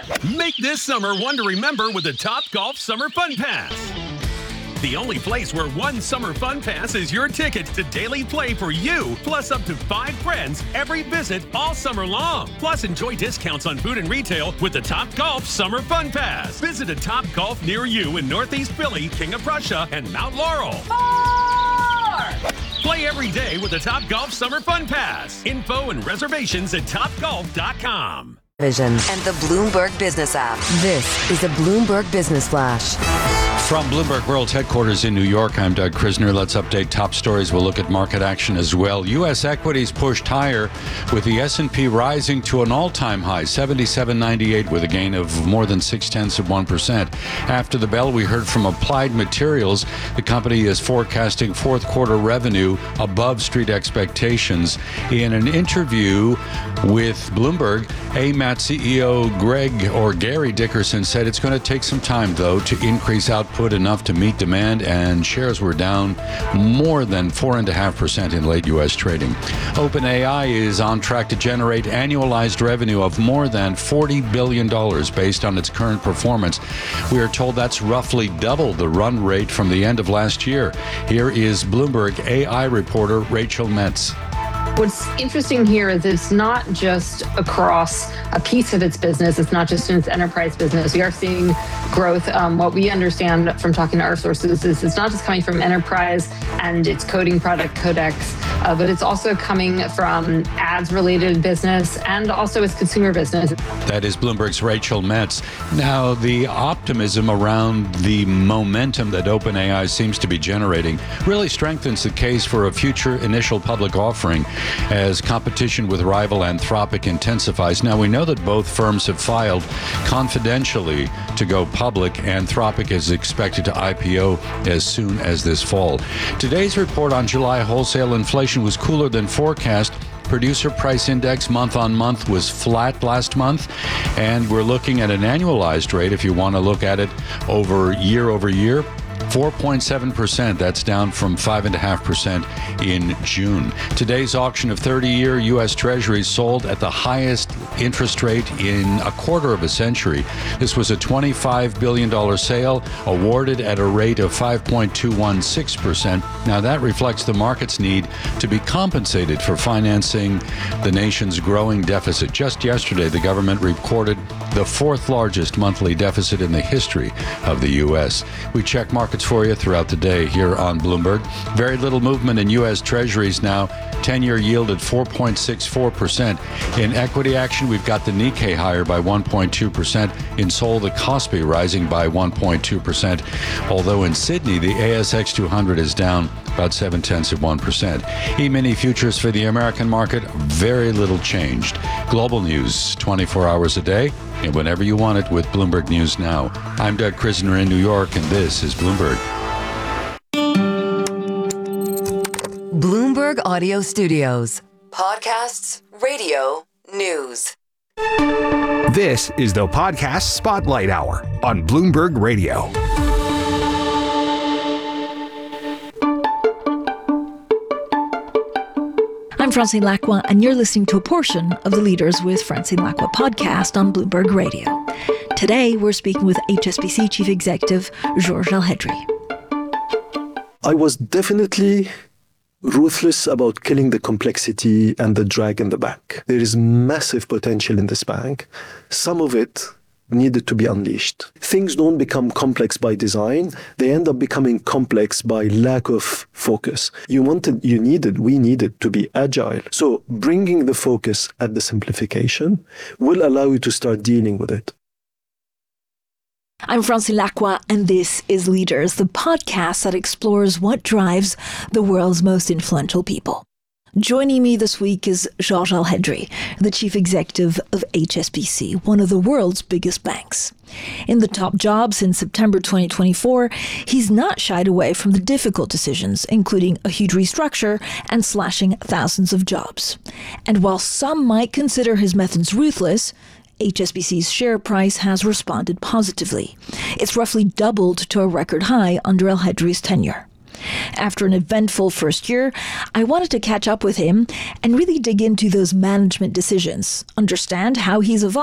Make this summer one to remember with the Topgolf Summer Fun Pass. The only place where one summer fun pass is your ticket to daily play for you, plus up to 5 friends every visit all summer long. Plus, enjoy discounts on food and retail with the Topgolf Summer Fun Pass. Visit a Topgolf near you in Northeast Philly, King of Prussia, and Mount Laurel. 4! Play every day with the Topgolf Summer Fun Pass. Info and reservations at topgolf.com. Vision and the Bloomberg Business app. This is a Bloomberg Business Flash. From Bloomberg World Headquarters in New York, I'm Doug Krisner. Let's update top stories. We'll look at market action as well. U.S. equities pushed higher with the S&P rising to an all-time high, 77.98, with a gain of more than 0.6%. After the bell, we heard from Applied Materials. The company is forecasting fourth quarter revenue above street expectations. In an interview with Bloomberg, AMAT CEO Gary Dickerson said it's going to take some time, though, to increase output enough to meet demand, and shares were down more than 4.5% in late U.S. trading. OpenAI is on track to generate annualized revenue of more than $40 billion based on its current performance. We are told that's roughly double the run rate from the end of last year. Here is Bloomberg AI reporter Rachel Metz. What's interesting here is it's not just across a piece of its business. It's not just in its enterprise business. We are seeing growth. What we understand from talking to our sources is it's not just coming from enterprise and its coding product Codex, but it's also coming from ads-related business and also its consumer business. That is Bloomberg's Rachel Metz. Now, the optimism around the momentum that OpenAI seems to be generating really strengthens the case for a future initial public offering as competition with rival Anthropic intensifies. Now, we know that both firms have filed confidentially to go public. Anthropic is expected to IPO as soon as this fall. Today's report on July wholesale inflation was cooler than forecast. Producer price index month on month was flat last month, and we're looking at an annualized rate, if you want to look at it over year, 4.7%. That's down from 5.5% in June. Today's auction of 30-year U.S. Treasuries sold at the highest interest rate in a quarter of a century. This was a $25 billion sale awarded at a rate of 5.216%. Now, that reflects the market's need to be compensated for financing the nation's growing deficit. Just yesterday, the government recorded the fourth largest monthly deficit in the history of the U.S. We check markets for you throughout the day here on Bloomberg. Very little movement in U.S. Treasuries now. 10-year yield at 4.64%. In equity action, we've got the Nikkei higher by 1.2%. In Seoul, the Kospi rising by 1.2%. Although in Sydney, the ASX 200 is down about 0.7%. E-mini futures for the American market, very little changed. Global news, 24 hours a day, and whenever you want it with Bloomberg News Now. I'm Doug Krisner in New York, and this is Bloomberg. Bloomberg Audio Studios. Podcasts, radio, news. This is the Podcast Spotlight Hour on Bloomberg Radio. I'm Francine Lacqua, and you're listening to a portion of the Leaders with Francine Lacqua podcast on Bloomberg Radio. Today, we're speaking with HSBC Chief Executive Georges Elhedery. I was definitely ruthless about killing the complexity and the drag in the bank. There is massive potential in this bank. Some of it needed to be unleashed. Things don't become complex by design. They end up becoming complex by lack of focus. We needed to be agile. So bringing the focus at the simplification will allow you to start dealing with it. I'm Francine Lacqua, and this is Leaders, the podcast that explores what drives the world's most influential people. Joining me this week is Georges Elhedery, the Chief Executive of HSBC, one of the world's biggest banks. In the top job since September 2024, he's not shied away from the difficult decisions, including a huge restructure and slashing thousands of jobs. And while some might consider his methods ruthless, HSBC's share price has responded positively. It's roughly doubled to a record high under Elhedery's tenure. After an eventful first year, I wanted to catch up with him and really dig into those management decisions, understand how he's evolved